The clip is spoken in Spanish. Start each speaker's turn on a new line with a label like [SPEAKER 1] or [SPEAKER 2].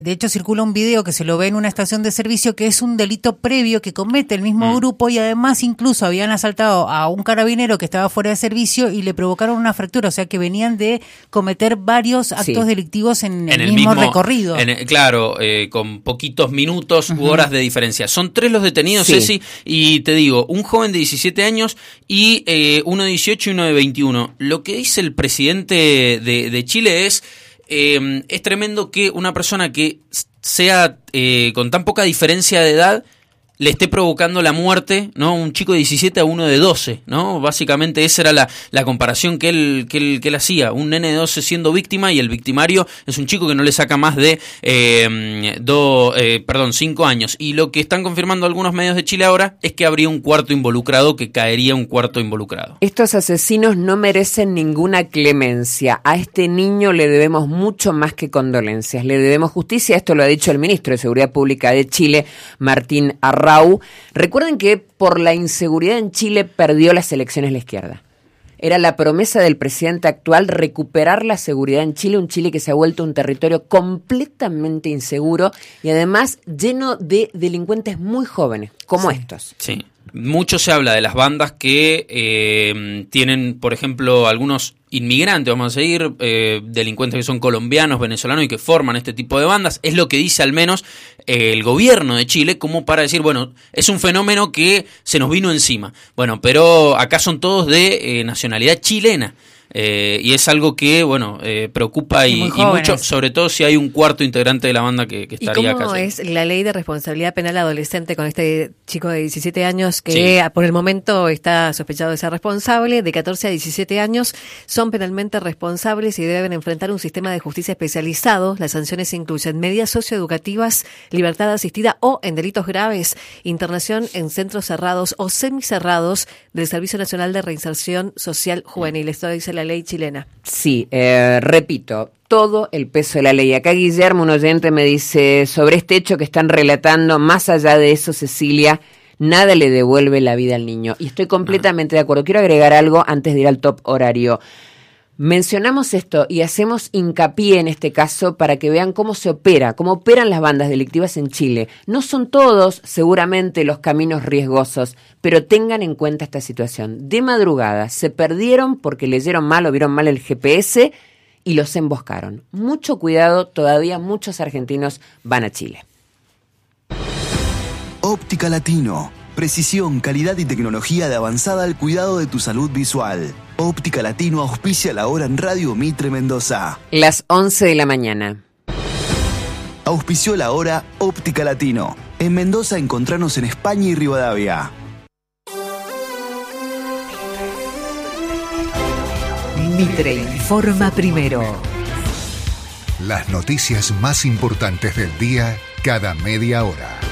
[SPEAKER 1] De hecho, circula un video que se lo ve en una estación de servicio que es un delito previo que comete el mismo grupo y además incluso habían asaltado a un carabinero que estaba fuera de servicio y le provocaron una fractura, o sea que venían de cometer varios actos delictivos en el mismo recorrido.
[SPEAKER 2] Claro, con poquitos minutos u horas de diferencia. Son 3 los detenidos, Ceci, y te digo, un joven de 17 años y uno de 18 y uno de 21. Lo que dice el presidente de Chile es tremendo que una persona que sea con tan poca diferencia de edad le esté provocando la muerte, ¿no? Un chico de 17 a uno de 12, ¿no? Básicamente esa era la comparación que él hacía. Un nene de 12 siendo víctima y el victimario es un chico que no le saca más de 5 años. Y lo que están confirmando algunos medios de Chile ahora es que habría un cuarto involucrado, que caería un cuarto involucrado.
[SPEAKER 3] Estos asesinos no merecen ninguna clemencia. A este niño le debemos mucho más que condolencias. Le debemos justicia. Esto lo ha dicho el ministro de Seguridad Pública de Chile, Martín Arrau. Recuerden que por la inseguridad en Chile perdió las elecciones la izquierda. Era la promesa del presidente actual recuperar la seguridad en Chile, un Chile que se ha vuelto un territorio completamente inseguro y además lleno de delincuentes muy jóvenes, como estos.
[SPEAKER 2] Sí, mucho se habla de las bandas que tienen, por ejemplo, algunos inmigrantes, vamos a seguir, delincuentes que son colombianos, venezolanos y que forman este tipo de bandas. Es lo que dice al menos el gobierno de Chile, como para decir, bueno, es un fenómeno que se nos vino encima. Bueno, pero acá son todos de nacionalidad chilena. Y es algo que, bueno, preocupa y mucho, sobre todo si hay un cuarto integrante de la banda que estaría acá.
[SPEAKER 4] ¿Y cómo es la ley de responsabilidad penal adolescente con este chico de 17 años que por el momento está sospechado de ser responsable? De 14 a 17 años son penalmente responsables y deben enfrentar un sistema de justicia especializado. Las sanciones incluyen medidas socioeducativas, libertad asistida o, en delitos graves, internación en centros cerrados o semicerrados del Servicio Nacional de Reinserción Social Juvenil. Esto dice la ley chilena.
[SPEAKER 3] Sí, repito, todo el peso de la ley. Acá Guillermo, un oyente, me dice sobre este hecho que están relatando, más allá de eso, Cecilia, nada le devuelve la vida al niño. Y estoy completamente de acuerdo. Quiero agregar algo antes de ir al top horario. Mencionamos esto y hacemos hincapié en este caso para que vean cómo operan las bandas delictivas en Chile. No son todos, seguramente, los caminos riesgosos, pero tengan en cuenta esta situación. De madrugada se perdieron porque leyeron mal o vieron mal el GPS y los emboscaron. Mucho cuidado, todavía muchos argentinos van a Chile.
[SPEAKER 5] Óptica Latino. Precisión, calidad y tecnología de avanzada al cuidado de tu salud visual. Óptica Latino auspicia la hora en Radio Mitre Mendoza.
[SPEAKER 3] Las 11 de la mañana.
[SPEAKER 5] Auspició la hora Óptica Latino. En Mendoza encontranos en España y Rivadavia.
[SPEAKER 6] Mitre informa primero.
[SPEAKER 7] Las noticias más importantes del día cada media hora.